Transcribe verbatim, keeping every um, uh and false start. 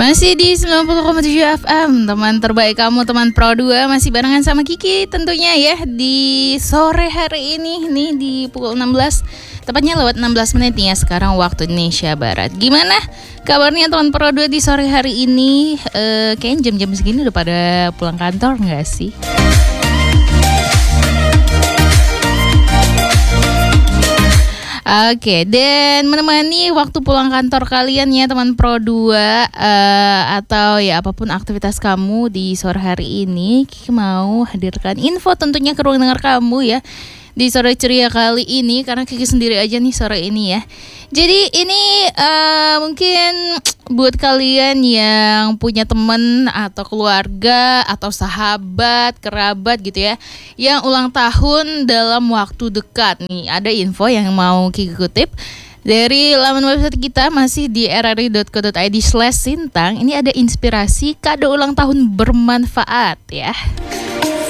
Masih di sembilan puluh koma tujuh F M, teman terbaik kamu, teman Pro dua. Masih barengan sama Kiki tentunya ya. Di sore hari ini nih di pukul enam belas, tepatnya lewat enam belas menit nih ya sekarang waktu Indonesia Barat. Gimana kabarnya teman Pro dua di sore hari ini? uh, Kayaknya jam-jam segini udah pada pulang kantor gak sih? Oke, dan menemani waktu pulang kantor kalian ya teman Pro dua, uh, atau ya apapun aktivitas kamu di sore hari ini, Kiki mau hadirkan info tentunya ke ruang dengar kamu ya di sore ceria kali ini, karena Kiki sendiri aja nih sore ini ya. Jadi ini uh, mungkin buat kalian yang punya teman atau keluarga atau sahabat, kerabat gitu ya, yang ulang tahun dalam waktu dekat nih, ada info yang mau Kiki kutip dari laman website kita, masih di r r i dot co dot i d slash sintang. Ini ada inspirasi kado ulang tahun bermanfaat ya.